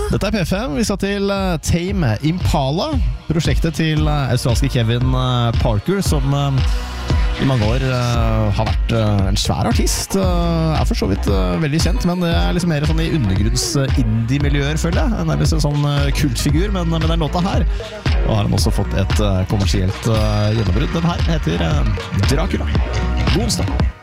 Dette P5, vi skal til Tame Impala, prosjektet til australske Kevin Parker, som i mange år har vært en svær artist. For så vidt veldig kjent, men det liksom mer sånn i undergrunns-indie-miljøer, føler jeg. Nærmest en sånn kultfigur, men med den låta her og har han også fått et kommersielt gjennombrudd. Den her heter Dracula. God onsdag!